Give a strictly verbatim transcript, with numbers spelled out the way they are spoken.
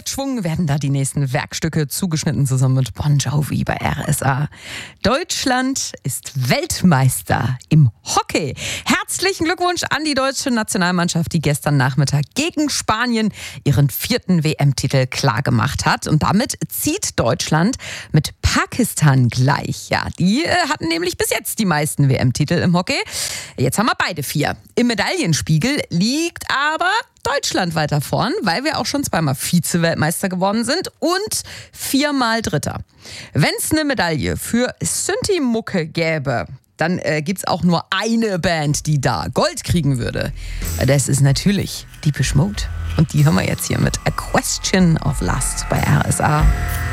mit Schwung werden da die nächsten Werkstücke zugeschnitten, zusammen mit Bon Jovi bei R S A. Deutschland ist Weltmeister im Hockey. Herzlichen Glückwunsch an die deutsche Nationalmannschaft, die gestern Nachmittag gegen Spanien ihren vierten W M-Titel klargemacht hat. Und damit zieht Deutschland mit Pakistan gleich. Ja, die äh, hatten nämlich bis jetzt die meisten W M-Titel im Hockey. Jetzt haben wir beide vier. Im Medaillenspiegel liegt aber Deutschland weiter vorn, weil wir auch schon zweimal Vize-Weltmeister geworden sind und viermal Dritter. Wenn es eine Medaille für Synthi Mucke gäbe, dann äh, gibt es auch nur eine Band, die da Gold kriegen würde. Das ist natürlich Depeche Mode. Und die hören wir jetzt hier mit A Question of Lust bei R S A.